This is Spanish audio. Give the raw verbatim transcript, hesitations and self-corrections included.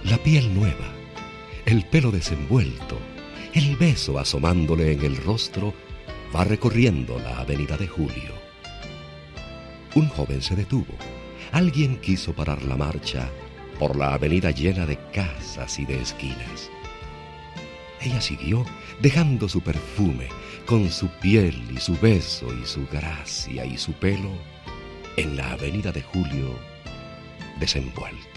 la piel nueva, el pelo desenvuelto, el beso asomándole en el rostro, va recorriendo la avenida de Julio. Un joven se detuvo. Alguien quiso parar la marcha por la avenida llena de casas y de esquinas. Ella siguió dejando su perfume con su piel y su beso y su gracia y su pelo en la avenida de Julio desenvuelto.